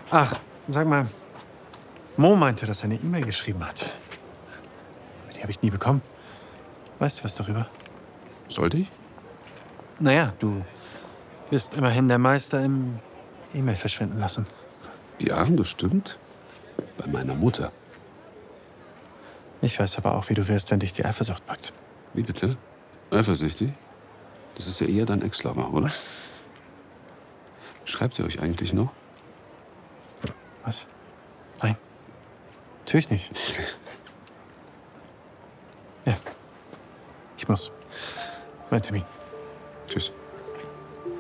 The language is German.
Ach, sag mal, Mo meinte, dass er eine E-Mail geschrieben hat. Aber die habe ich nie bekommen. Weißt du was darüber? Sollte ich? Naja, du bist immerhin der Meister im E-Mail verschwinden lassen. Ja, das stimmt. Bei meiner Mutter. Ich weiß aber auch, wie du wirst, wenn dich die Eifersucht packt. Wie bitte? Eifersüchtig? Das ist ja eher dein Ex-Lover, oder? Schreibt ihr euch eigentlich noch? Was? Nein. Natürlich nicht. Ja. Ich muss. Mein Termin. Tschüss.